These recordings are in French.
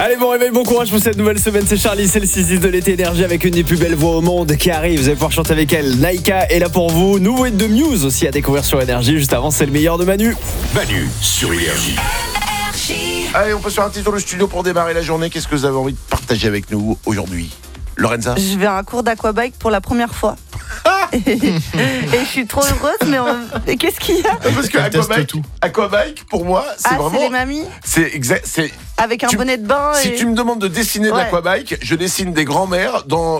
Allez, bon réveil, bon courage pour cette nouvelle semaine. C'est Charlie, c'est le 6 de l'été énergie avec une des plus belles voix au monde qui arrive. Vous allez pouvoir chanter avec elle. Naïka est là pour vous. Nouveau hit de Muse aussi à découvrir sur Énergie. Juste avant, c'est le meilleur de Manu. Manu sur Énergie. Allez, on peut se faire un petit tour de studio pour démarrer la journée. Qu'est-ce que vous avez envie de partager avec nous aujourd'hui, Lorenza? Je vais à un cours d'aquabike pour la première fois. Et je suis trop heureuse, mais qu'est-ce qu'il y a? Parce que aquabike, pour moi, c'est vraiment. C'est les mamies. C'est exact. C'est avec un bonnet de bain. Si tu me demandes de dessiner de l'aquabike, je dessine des grands-mères dans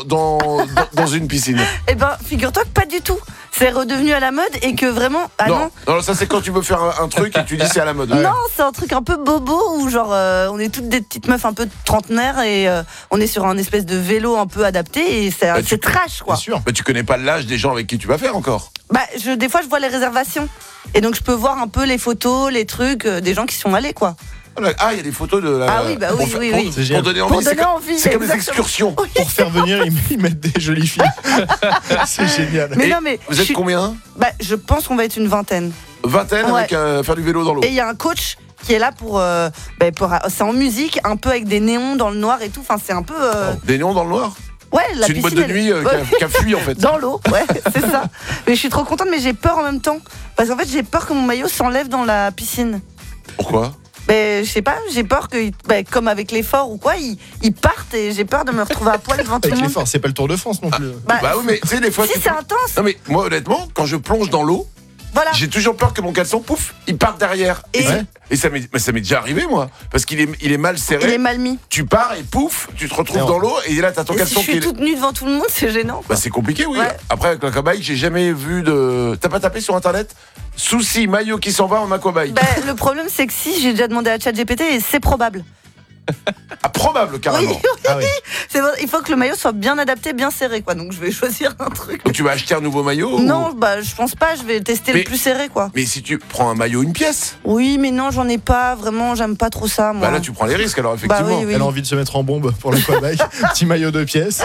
une piscine. Eh ben, figure-toi que pas du tout. C'est redevenu à la mode et que vraiment. Ah non, ça c'est quand tu veux faire un truc et tu dis c'est à la mode. Non, c'est un truc un peu bobo où genre on est toutes des petites meufs un peu trentenaires et on est sur un espèce de vélo un peu adapté et c'est trash quoi. Bien sûr. Mais tu connais pas l'âge des gens avec qui tu vas faire encore. Bah des fois je vois les réservations et donc je peux voir un peu les photos, les trucs des gens qui sont allés quoi. Ah, il y a des photos de la. Ah oui, bah oui. Pour donner envie. C'est comme des excursions. Oui. Pour faire venir, ils mettent des jolies filles. C'est génial. Mais vous êtes combien? Bah, je pense qu'on va être une vingtaine. Vingtaine avec faire du vélo dans l'eau. Et il y a un coach qui est là pour c'est en musique, un peu avec des néons dans le noir et tout. Enfin, c'est un peu. Des néons dans le noir? Ouais, c'est une boîte de nuit qui a fui en fait. Dans l'eau, ouais, c'est ça. Mais je suis trop contente, mais j'ai peur en même temps. Parce qu'en fait, j'ai peur que mon maillot s'enlève dans la piscine. Pourquoi? Je sais pas, j'ai peur que, comme avec l'effort ou quoi, ils partent et j'ai peur de me retrouver à poil devant tout le monde. Avec l'effort, c'est pas le Tour de France non plus. Bah oui, mais tu sais, des fois. Si, c'est intense. Non, mais moi, honnêtement, quand je plonge dans l'eau, j'ai toujours peur que mon caleçon, pouf, il parte derrière. Et ça m'est déjà arrivé, moi. Parce qu'il est mal serré. Il est mal mis. Tu pars et pouf, tu te retrouves dans l'eau et là, t'as ton caleçon qui est. Si je suis toute nue devant tout le monde, c'est gênant. Bah, c'est compliqué, oui. Ouais. Après, avec l'aquabike, j'ai jamais vu de. T'as pas tapé sur internet? Souci, maillot qui s'en va en aquabike. Le problème, c'est que si j'ai déjà demandé à ChatGPT et c'est probable. Ah, probable, carrément. Oui. Ah, oui. C'est bon, il faut que le maillot soit bien adapté, bien serré, quoi. Donc je vais choisir un truc. Donc tu vas acheter un nouveau maillot? Non, je pense pas. Je vais tester le plus serré, quoi. Mais si tu prends un maillot, une pièce? Oui, mais non, j'en ai pas. Vraiment, j'aime pas trop ça, moi. Bah là, tu prends les risques, alors effectivement. Oui. Elle a envie de se mettre en bombe pour l'aquabike. Petit maillot de pièces.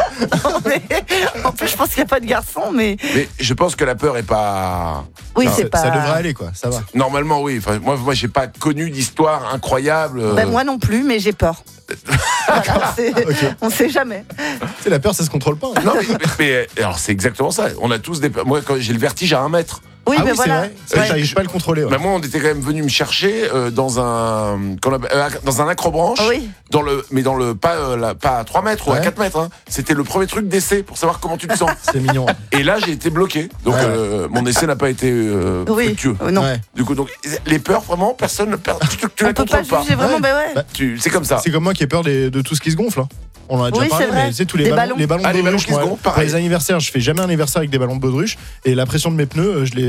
En plus, je pense qu'il n'y a pas de garçon, mais. Mais je pense que la peur est pas. Oui, c'est pas. Ça devrait aller, quoi. Ça va. Normalement, oui. Enfin, moi, j'ai pas connu d'histoire incroyable. Moi non plus, mais j'ai peur. Voilà, on sait jamais. C'est la peur, ça se contrôle pas. Non, mais alors c'est exactement ça. On a tous des peurs. Moi, quand j'ai le vertige à 1 mètre. Oui, c'est voilà. vrai. J'arrive pas à le contrôler. Bah moi, on était quand même venu me chercher dans un acrobranche. Oui. Dans le pas à 3 mètres ou à 4 mètres. Hein. C'était le premier truc d'essai pour savoir comment tu te sens. C'est mignon. Et là, j'ai été bloqué. Donc mon essai n'a pas été fructueux. Non. Du coup, donc les peurs, vraiment, personne ne perd. Tu les contrôles pas. On peut pas juger vraiment, c'est comme ça. C'est comme moi qui ai peur de tout ce qui se gonfle. On en a déjà parlé, mais tu sais, tous les ballons de baudruche. Pour les anniversaires, je fais jamais un anniversaire avec des ballons de baudruche. Et la pression de mes pneus, je les